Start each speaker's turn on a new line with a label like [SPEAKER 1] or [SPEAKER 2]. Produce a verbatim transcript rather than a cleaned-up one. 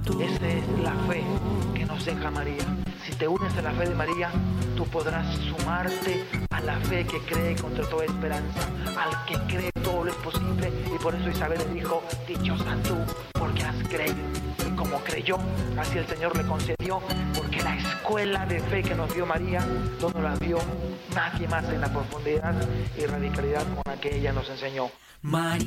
[SPEAKER 1] Esa es la fe que nos deja María. Si te unes a la fe de María, tú podrás sumarte a la fe que cree contra toda esperanza, al que cree todo lo es posible. Y por eso Isabel le dijo, dichosa tú, porque has creído. Y como creyó, así el Señor le concedió, porque la escuela de fe que nos dio María, no nos la dio nadie más en la profundidad y radicalidad con la que ella nos enseñó. María.